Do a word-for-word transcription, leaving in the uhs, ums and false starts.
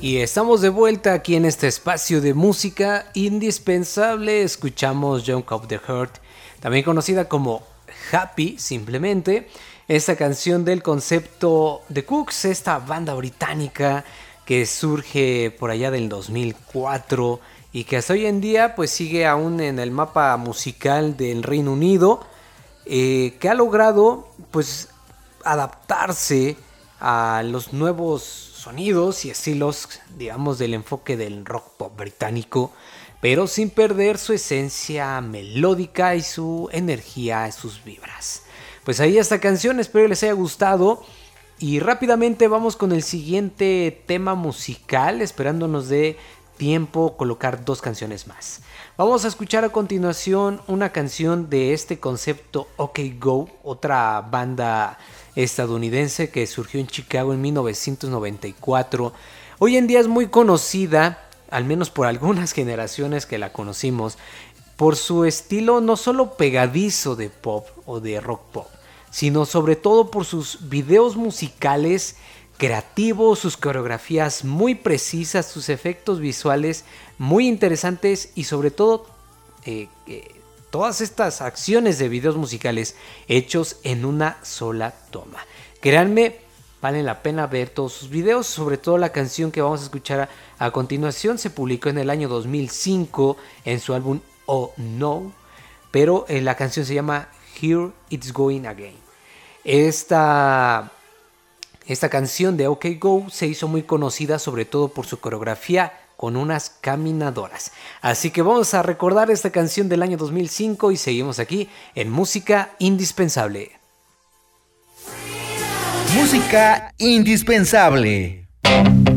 Y estamos de vuelta aquí en este espacio de música indispensable. Escuchamos Junk of the Heart, también conocida como Happy, simplemente. Esta canción del concepto The Cooks, esta banda británica que surge por allá del dos mil cuatro y que hasta hoy en día pues sigue aún en el mapa musical del Reino Unido, eh, que ha logrado pues adaptarse a los nuevos sonidos y estilos, digamos, del enfoque del rock pop británico, pero sin perder su esencia melódica y su energía, sus vibras. Pues ahí esta canción, espero les haya gustado. Y rápidamente vamos con el siguiente tema musical, esperándonos de tiempo colocar dos canciones más. Vamos a escuchar a continuación una canción de este concepto OK Go, otra banda estadounidense que surgió en Chicago en mil novecientos noventa y cuatro. Hoy en día es muy conocida, al menos por algunas generaciones que la conocimos, por su estilo no solo pegadizo de pop o de rock pop, sino sobre todo por sus videos musicales creativos, sus coreografías muy precisas, sus efectos visuales muy interesantes y sobre todo eh, eh, todas estas acciones de videos musicales hechos en una sola toma. Créanme, vale la pena ver todos sus videos, sobre todo la canción que vamos a escuchar a, a continuación se publicó en el año dos mil cinco en su álbum Oh No, pero eh, la canción se llama Here It's Going Again. Esta, esta canción de OK Go se hizo muy conocida sobre todo por su coreografía con unas caminadoras. Así que vamos a recordar esta canción del año dos mil cinco y seguimos aquí en Música Indispensable. Música Indispensable.